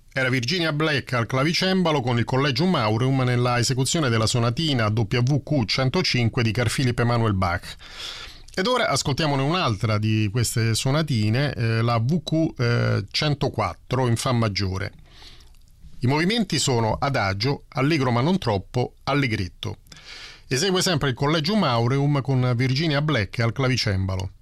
Era Virginia Black al clavicembalo con il Collegium Aureum nella esecuzione della sonatina WQ 105 di Carl Philipp Emanuel Bach. Ed ora ascoltiamone un'altra di queste sonatine, la WQ 104 in Fa maggiore. I movimenti sono adagio, allegro ma non troppo, allegretto. Esegue sempre il Collegium Aureum con Virginia Black al clavicembalo.